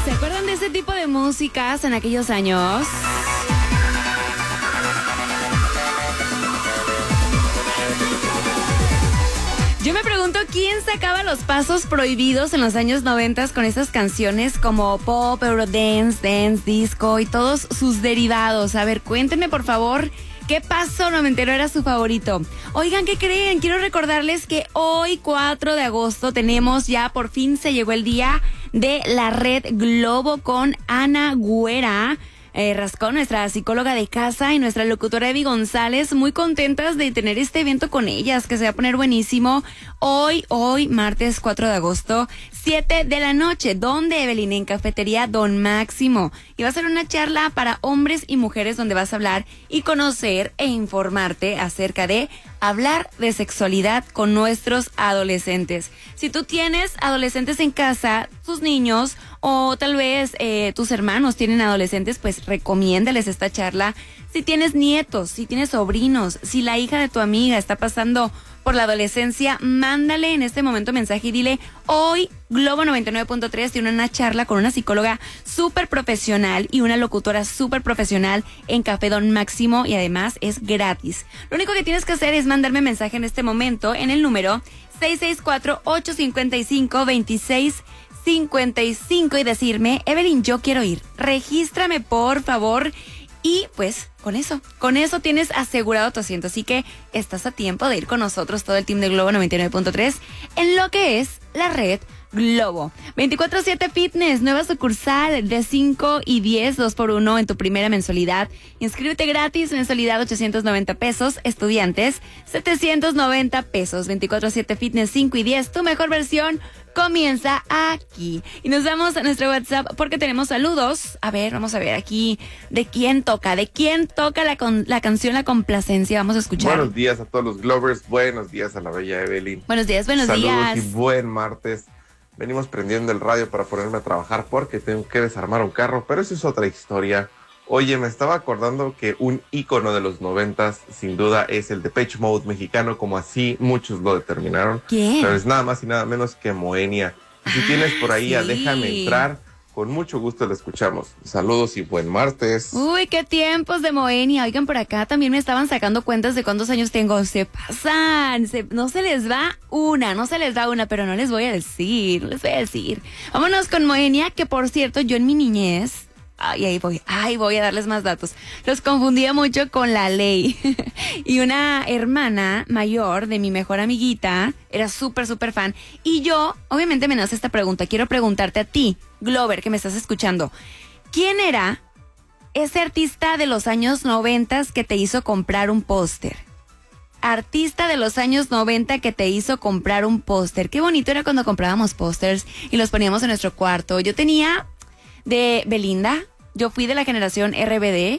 ¿Se acuerdan de ese tipo de músicas en aquellos años? Yo me pregunto quién sacaba los pasos prohibidos en los años 90 con esas canciones como pop, eurodance, dance, disco y todos sus derivados. A ver, cuéntenme por favor, ¿qué paso noventero era su favorito? Oigan, ¿qué creen? Quiero recordarles que hoy, 4 de agosto, tenemos ya, por fin se llegó el día de la Red Globo con Ana Güera Rascón, nuestra psicóloga de casa, y nuestra locutora Evi González, muy contentas de tener este evento con ellas, que se va a poner buenísimo. Hoy, martes 4 de agosto, 7 de la noche, ¿dónde, Evelyn? En Cafetería Don Máximo. Y va a ser una charla para hombres y mujeres donde vas a hablar y conocer e informarte acerca de hablar de sexualidad con nuestros adolescentes. Si tú tienes adolescentes en casa, tus niños o tal vez tus hermanos tienen adolescentes, pues recomiéndales esta charla. Si tienes nietos, si tienes sobrinos, si la hija de tu amiga está pasando por la adolescencia, mándale en este momento mensaje y dile: hoy Globo 99.3 tiene una charla con una psicóloga súper profesional y una locutora súper profesional en Café Don Máximo, y además es gratis. Lo único que tienes que hacer es mandarme mensaje en este momento en el número 664-855-2655 y decirme: Evelyn, yo quiero ir, regístrame por favor. Y pues con eso tienes asegurado tu asiento, así que estás a tiempo de ir con nosotros, todo el team de Globo 99.3, en lo que es la Red Globo. 24/7 Fitness, nueva sucursal de 5 y 10, 2x1 en tu primera mensualidad. Inscríbete gratis, mensualidad 890 pesos, estudiantes 790 pesos. 24/7 Fitness 5 y 10, tu mejor versión comienza aquí. Y nos vamos a nuestro WhatsApp porque tenemos saludos. A ver, vamos a ver aquí de quién toca la canción La Complacencia. Vamos a escuchar. Buenos días a todos los Glovers, buenos días a la bella Evelyn. Buenos días. Saludos días. Y buen martes. Venimos prendiendo el radio para ponerme a trabajar porque tengo que desarmar un carro, pero eso es otra historia. Oye, me estaba acordando que un ícono de los 90s, sin duda, es el Depeche Mode mexicano, como así muchos lo determinaron. ¿Quién? Pero es nada más y nada menos que Moenia. Y si tienes por ahí, sí. Déjame entrar, con mucho gusto la escuchamos. Saludos y buen martes. Uy, qué tiempos de Moenia. Oigan, por acá también me estaban sacando cuentas de cuántos años tengo. Se pasan, no se les va una, pero no les voy a decir. Vámonos con Moenia, que por cierto, yo en mi niñez... ahí voy a darles más datos. Los confundía mucho con La Ley. Y una hermana mayor de mi mejor amiguita era súper fan. Y yo, obviamente me nace esta pregunta. Quiero preguntarte a ti, Glover, que me estás escuchando. ¿Quién era ese artista de los años 90 que te hizo comprar un póster? Artista de los años 90 que te hizo comprar un póster. Qué bonito era cuando comprábamos pósters y los poníamos en nuestro cuarto. Yo tenía de Belinda. Yo fui de la generación RBD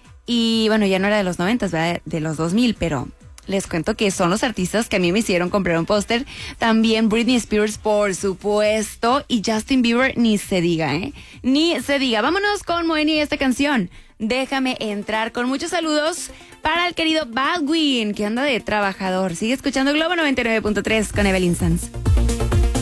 y bueno, ya no era de los 90, ¿verdad? De los 2000, pero les cuento que son los artistas que a mí me hicieron comprar un póster. También Britney Spears, por supuesto, y Justin Bieber, ni se diga, ni se diga. Vámonos con Moenia y esta canción, Déjame Entrar, con muchos saludos para el querido Baldwin, que anda de trabajador. Sigue escuchando Globo 99.3 con Evelyn Sanz.